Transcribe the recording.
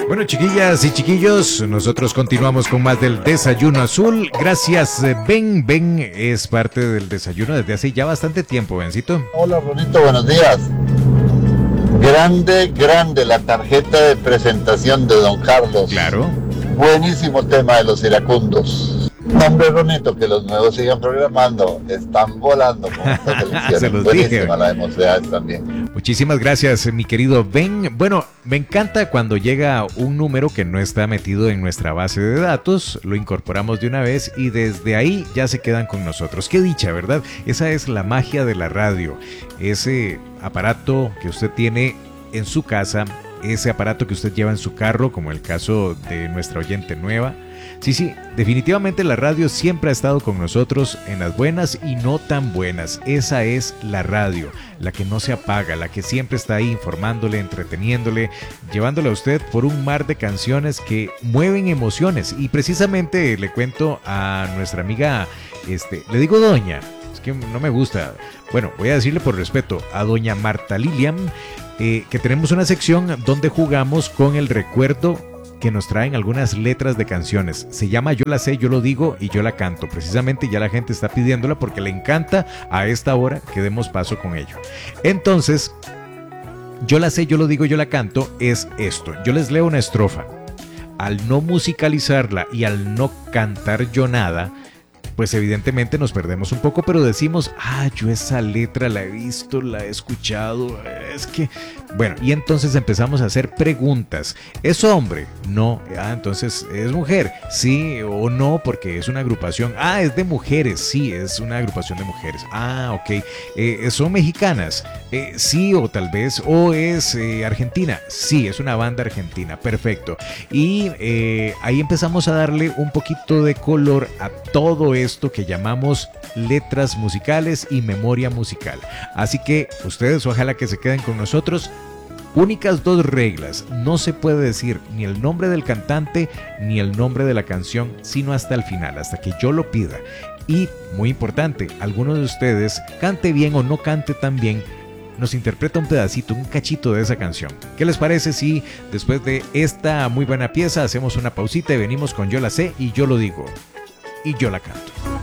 Bueno, chiquillas y chiquillos, nosotros continuamos con más del Desayuno Azul. Gracias, Ben. Ben es parte del desayuno desde hace ya bastante tiempo, Bencito. Hola, Ronito, buenos días. Grande, grande la tarjeta de presentación de Don Carlos. Claro. Buenísimo tema de los iracundos. Hombre, Ronito, que los nuevos sigan programando. Están volando con estas elecciones. Se los Buenísima dije. la de Mocedades también. Muchísimas gracias, mi querido Ben. Bueno, me encanta cuando llega un número que no está metido en nuestra base de datos, lo incorporamos de una vez y desde ahí ya se quedan con nosotros. Qué dicha, ¿verdad? Esa es la magia de la radio. Ese aparato que usted tiene en su casa, ese aparato que usted lleva en su carro, como el caso de nuestra oyente nueva. Sí, definitivamente la radio siempre ha estado con nosotros en las buenas y no tan buenas. Esa es la radio, la que no se apaga, la que siempre está ahí informándole, entreteniéndole, llevándole a usted por un mar de canciones que mueven emociones. Y precisamente le cuento a nuestra amiga, le digo doña, es que no me gusta, bueno, voy a decirle por respeto, a doña Marta Lilian, que tenemos una sección donde jugamos con el recuerdo que nos traen algunas letras de canciones. Se llama Yo la sé, yo lo digo y yo la canto. Precisamente ya la gente está pidiéndola porque le encanta a esta hora que demos paso con ello. Entonces, Yo la sé, yo lo digo, yo la canto es esto. Yo les leo una estrofa. Al no musicalizarla y al no cantar yo nada, pues evidentemente nos perdemos un poco, pero decimos, yo esa letra la he visto, la he escuchado, es que... Bueno, y entonces empezamos a hacer preguntas. ¿Es hombre? No. Entonces, ¿es mujer? Sí o no, porque es una agrupación. Es de mujeres, sí, es una agrupación de mujeres. Ok. ¿Son mexicanas? Sí, o tal vez. ¿O es argentina? Sí, es una banda argentina, perfecto. Y ahí empezamos a darle un poquito de color a todo esto que llamamos letras musicales y memoria musical. Así que ustedes ojalá que se queden con nosotros. Únicas dos reglas: no se puede decir ni el nombre del cantante ni el nombre de la canción, sino hasta el final, hasta que yo lo pida. Y muy importante, alguno de ustedes, cante bien o no cante tan bien, nos interpreta un pedacito, un cachito de esa canción. ¿Qué les parece si después de esta muy buena pieza hacemos una pausita y venimos con Yo la sé y yo lo digo y yo la canto?